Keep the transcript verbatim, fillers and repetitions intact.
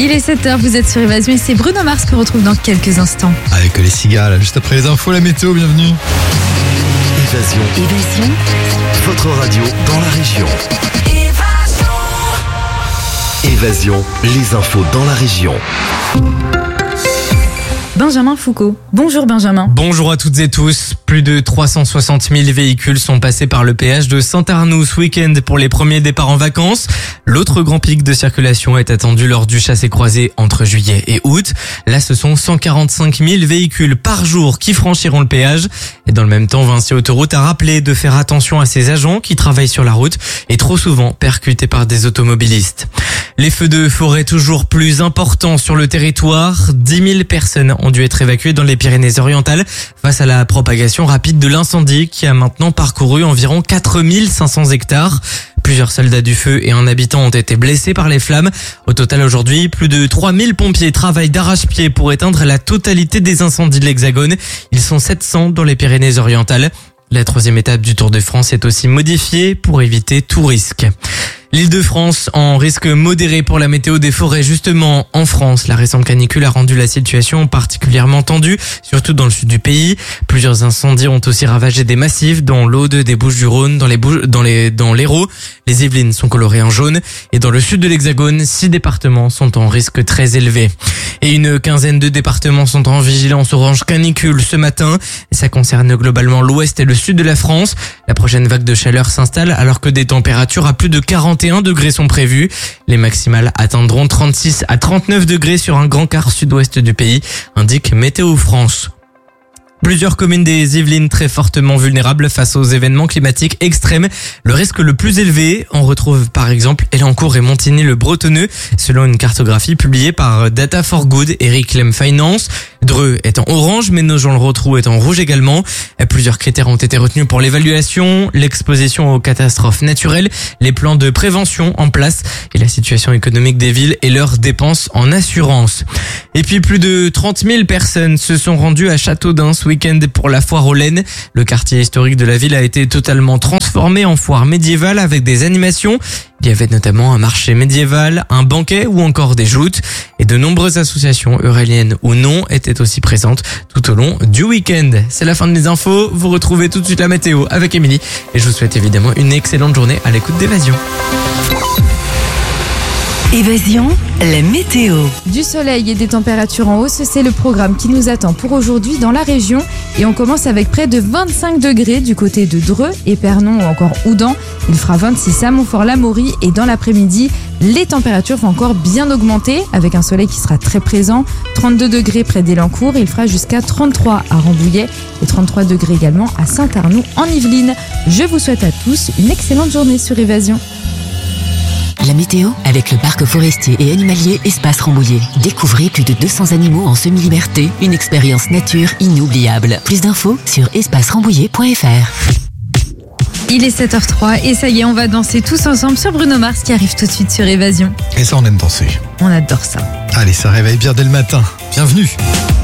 Il est sept heures, vous êtes sur Évasion et c'est Bruno Mars qu'on retrouve dans quelques instants. Avec les cigales, juste après les infos, la météo, bienvenue. Évasion. Évasion. Votre radio dans la région. Évasion. Évasion, les infos dans la région. Benjamin Foucault. Bonjour Benjamin. Bonjour à toutes et tous. Plus de trois cent soixante mille véhicules sont passés par le péage de Saint-Arnoux ce week-end pour les premiers départs en vacances. L'autre grand pic de circulation est attendu lors du chassé-croisé entre juillet et août. Là, ce sont cent quarante-cinq mille véhicules par jour qui franchiront le péage. Et dans le même temps, Vinci Autoroute a rappelé de faire attention à ses agents qui travaillent sur la route et trop souvent percutés par des automobilistes. Les feux de forêt toujours plus importants sur le territoire. dix mille personnes ont dû être évacuées dans les Pyrénées-Orientales face à la propagation rapide de l'incendie qui a maintenant parcouru environ quatre mille cinq cents hectares. Plusieurs soldats du feu et un habitant ont été blessés par les flammes. Au total aujourd'hui, plus de trois mille pompiers travaillent d'arrache-pied pour éteindre la totalité des incendies de l'Hexagone. Ils sont sept cents dans les Pyrénées-Orientales. La troisième étape du Tour de France est aussi modifiée pour éviter tout risque. L'Île-de-France en risque modéré pour la météo des forêts. Justement, en France, la récente canicule a rendu la situation particulièrement tendue, surtout dans le sud du pays. Plusieurs incendies ont aussi ravagé des massifs, dont l'Aude, des Bouches-du-Rhône, dans les Bouches, dans les, dans l'Hérault. Les Yvelines sont colorées en jaune. Et dans le sud de l'Hexagone, six départements sont en risque très élevé. Et une quinzaine de départements sont en vigilance orange canicule ce matin. Ça concerne globalement l'ouest et le sud de la France. La prochaine vague de chaleur s'installe alors que des températures à plus de quarante et un degrés sont prévues. Les maximales atteindront trente-six à trente-neuf degrés sur un grand quart sud-ouest du pays, indique Météo France. Plusieurs communes des Yvelines très fortement vulnérables face aux événements climatiques extrêmes. Le risque le plus élevé, on retrouve par exemple Elancourt et Montigny-le-Bretonneux, selon une cartographie publiée par Data for Good et Reclaim Finance. Dreux est en orange, mais Nogent-le-Rotrou est en rouge également. Plusieurs critères ont été retenus pour l'évaluation, l'exposition aux catastrophes naturelles, les plans de prévention en place et la situation économique des villes et leurs dépenses en assurance. Et puis plus de trente mille personnes se sont rendues à Châteaudun ce week-end pour la foire aux laines. Le quartier historique de la ville a été totalement transformé en foire médiévale avec des animations. Il y avait notamment un marché médiéval, un banquet ou encore des joutes. Et de nombreuses associations, euréliennes ou non, étaient aussi présentes tout au long du week-end. C'est la fin de mes infos. Vous retrouvez tout de suite la météo avec Émilie. Et je vous souhaite évidemment une excellente journée à l'écoute d'Évasion. Évasion, la météo. Du soleil et des températures en hausse, c'est le programme qui nous attend pour aujourd'hui dans la région. Et on commence avec près de vingt-cinq degrés du côté de Dreux, Épernon ou encore Houdan. Il fera vingt-six à Montfort-l'Amaury et dans l'après-midi, les températures vont encore bien augmenter avec un soleil qui sera très présent. trente-deux degrés près d'Elancourt, il fera jusqu'à trente-trois à Rambouillet et trente-trois degrés également à Saint-Arnoux en Yvelines. Je vous souhaite à tous une excellente journée sur Évasion. La météo avec le parc forestier et animalier Espace Rambouillet. Découvrez plus de deux cents animaux en semi-liberté, une expérience nature inoubliable. Plus d'infos sur espace rambouillet point f r. Il est sept heures trois et ça y est, on va danser tous ensemble sur Bruno Mars qui arrive tout de suite sur Évasion. Et ça, on aime danser. On adore ça. Allez, ça réveille bien dès le matin. Bienvenue.